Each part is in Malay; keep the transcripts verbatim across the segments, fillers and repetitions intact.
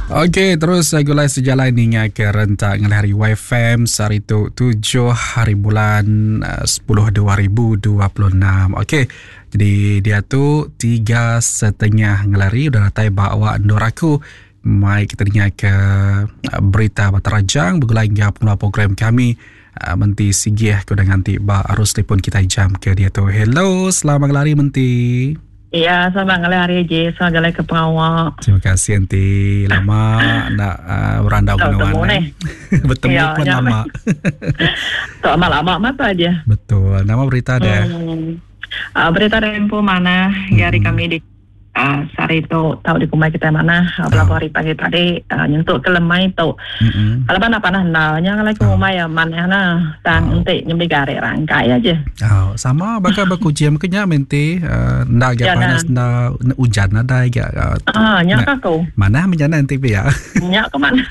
Okey, terus saya gulai sejalan dengan ke rentak dengan hari Y F M hari tu tujuh hari bulan uh, sepuluh dua ribu dua puluh enam. Okey, jadi dia tu tiga setengah ngelari udah natai bawa endor aku. Mai kita dengar ke uh, berita Batarajang bergulai hingga pengeluar program kami. Uh, menti sigih ko dengan tiba arus telefon kita jam ke dia tu. Hello, selamat lari Menti. Ya, selamat hari je. Selamat jalan ke pengawak. Terima kasih Nanti. Lama nak uh, berandau kenawan eh. Bertemu ya, pun ya, lama. Tak lama mata aja. Betul. Nama berita ada. Hmm. Uh, berita Rempo mana hmm. hari kami di uh, sehari itu tahu di kumai kita mana uh, berapa hari pagi tadi uh, nyentuk ke lemai tu. Hmm. Kalau mana panah nalnya kalau ke kumai ya mana na dan untuk nyambi gare rangkai aja. Oh, sama bakal baku jam kenya menti uh, ndak agak panas ndak hujan ada agak. Ah, nyak aku. Mana menjana nanti ya. Nyak ke mana?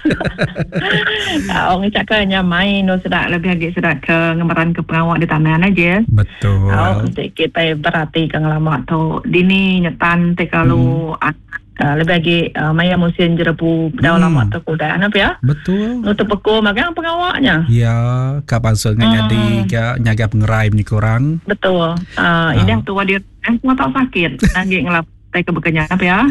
Orang cakap nya main no sedak lebih lagi sedak ke ngemeran ke pengawak di tanah aja. Betul. Oh, kita berarti ke ngelamak tu dini nyetan te kalau hmm. Uh, lebih lagi uh, maya musim jerebu dalam hmm. lama tu kuda apa ya? Betul. Untuk pekul makan pengawaknya. Ya, kapan soalnya hmm. nyadi nyaga pengerai ni kurang. Betul. Uh, ini yang tua dia eh semua tak sakit. Lagi ngelap tai ke bekenya apa ya?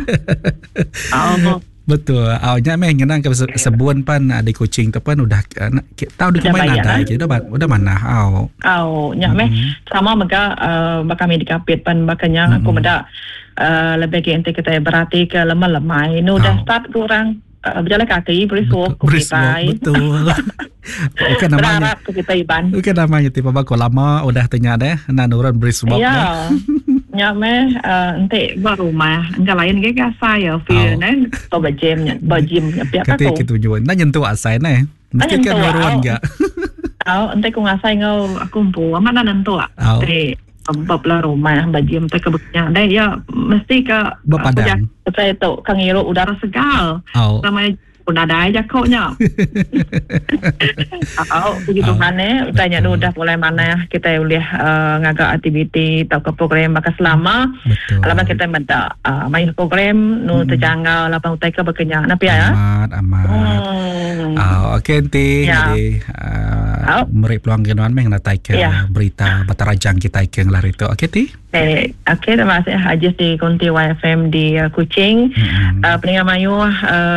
Oh. Betul. Awaknya meh ngenang ke sebuan pan ada kucing tu pan udah uh, tahu di kemana ada je udah udah mana aw. Aw, nya meh sama mega uh, bakami dikapit pan bakanya aku meda Uh, lebih ke ente kita berarti ke lemah-lemah ini udah oh. start kurang uh, berjalan kaki berisuk kita betul. Bukan namanya kita iban bukan namanya tipe bako lama udah tanya deh nanuran berisuk iya nyame uh, ente baru mah enggak lain kayak saya feel nen to bajemnya bajimnya pihak aku ketika tujuan nah nyentuh asai nih mesti kan baruan enggak oh ente ku ngasai ngau aku mpu mana nentu ah bapla rumah bajim teh kebeknya deh ya mesti ke Bapadang saya tu kang hirup udara segar oh. sama udah ada aja koknya oh begitu mana tanya dulu udah mulai mana kita lihat uh, ngaga aktiviti atau ke program maka selama lama kita menda uh, main program nu hmm. terjangkau lapang utai ke bekenya napi ya amat amat hmm. oh, oke okay, Nanti ya. Jadi uh, oh. meri peluang kenuan meng natai ke ya. Berita Batarajang kita ke ngelar itu oke okay, Ti eh oke okay, terima kasih Haji di Konti Y F M di uh, Kuching hmm. uh, peningan mayu uh,